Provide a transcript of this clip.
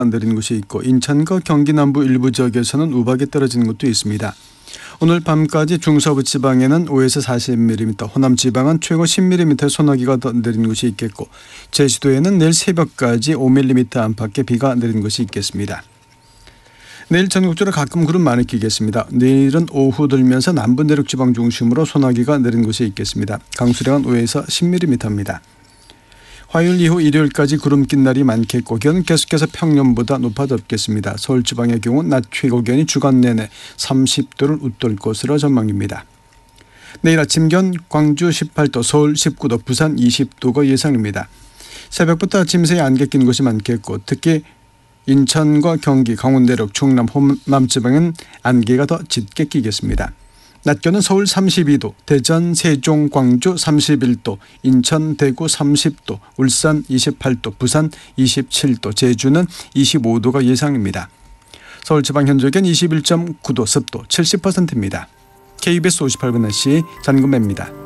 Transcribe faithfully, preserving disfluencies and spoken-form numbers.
내린 곳이 있고 인천과 경기 남부 일부 지역에서는 우박이 떨어지는 곳도 있습니다. 오늘 밤까지 중서부 지방에는 오에서 사십 밀리미터, 호남 지방은 최고 십 밀리미터 소나기가 더 내린 곳이 있겠고 제주도에는 내일 새벽까지 오 밀리미터 안팎의 비가 내린 곳이 있겠습니다. 내일 전국적으로 가끔 구름 많이 끼겠습니다. 내일은 오후 들면서 남부 내륙 지방 중심으로 소나기가 내린 곳이 있겠습니다. 강수량은 오에서 십 밀리미터입니다. 화요일 이후 일요일까지 구름 낀 날이 많겠고 기온은 계속해서 평년보다 높아졌겠습니다. 서울 지방의 경우 낮 최고 기온이 주간 내내 삼십 도를 웃돌 것으로 전망입니다. 내일 아침 기온 광주 십팔 도, 서울 십구 도, 부산 이십 도가 예상입니다. 새벽부터 아침 사이 안개 낀 곳이 많겠고 특히 인천과 경기, 강원 내륙, 충남, 호남 지방은 안개가 더 짙게 끼겠습니다. 낮 기온은 서울 삼십이 도, 대전, 세종, 광주 삼십일 도, 인천, 대구 삼십 도, 울산 이십팔 도, 부산 이십칠 도, 제주는 이십오 도가 예상입니다. 서울 지방 현재 기온 이십일 점 구 도, 습도 칠십 퍼센트입니다. 케이비에스 오십팔 분 날씨 잔금매입니다.